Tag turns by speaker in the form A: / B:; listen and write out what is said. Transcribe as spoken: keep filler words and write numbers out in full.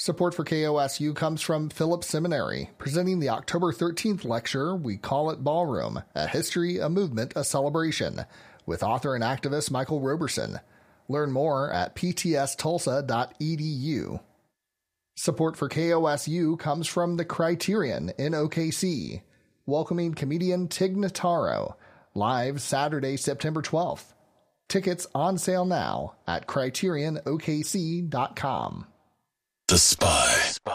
A: Support for K O S U comes from Phillips Seminary, presenting the October thirteenth lecture, We Call It Ballroom, A History, a Movement, a Celebration, with author and activist Michael Roberson. Learn more at p t s tulsa dot e d u. Support for K O S U comes from The Criterion in O K C, welcoming comedian Tig Notaro, live Saturday, September twelfth. Tickets on sale now at criterion o k c dot com.
B: The Spy.